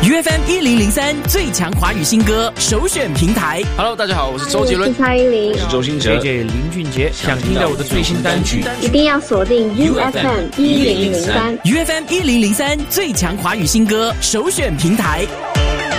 UFM 1003最强华语新歌首选平台。 Hello， 大家好，我是周杰伦， 我是蔡依林， 我是周兴哲 ，JJ 林俊杰。想听到我的最新单曲， 一定要锁定 UFM 1003。 UFM 1003最强华语新歌首选平台。